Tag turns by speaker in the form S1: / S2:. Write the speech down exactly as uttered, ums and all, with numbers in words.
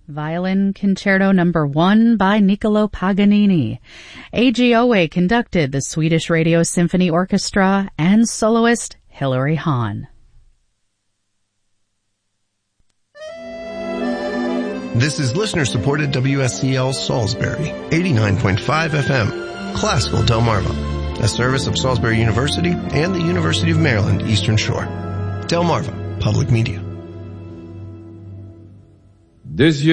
S1: Violin Concerto Number One by Niccolo Paganini. A G O A conducted the Swedish Radio Symphony Orchestra and soloist Hilary Hahn.
S2: This is listener-supported W S C L Salisbury, eighty-nine point five F M, Classical Delmarva, a service of Salisbury University and the University of Maryland Eastern Shore. Delmarva Public Media.
S3: This year